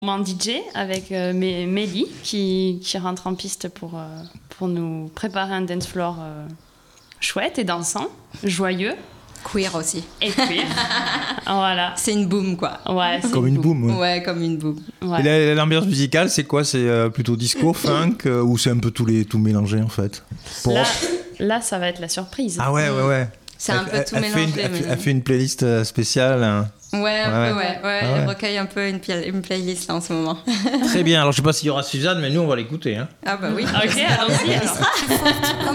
En DJ avec Mélie qui rentre en piste pour nous préparer un dance floor chouette et dansant, joyeux. Queer aussi. Et queer. Voilà. C'est une boom, quoi. Ouais, Comme une boom. Ouais, comme une boom. Ouais. Et l'ambiance musicale, c'est quoi? C'est plutôt disco, funk ou c'est un peu tout mélangé en fait? Là, ça va être la surprise. Ah ouais. C'est un peu tout mélangé. Elle fait une playlist spéciale. Hein. Ouais, un peu, ouais. Ah ouais. Elle recueille un peu une playlist là en ce moment. Très bien. Alors je sais pas s'il y aura Suzanne, mais nous on va l'écouter. Hein. Ah bah oui. Ok, allons-y. Alors.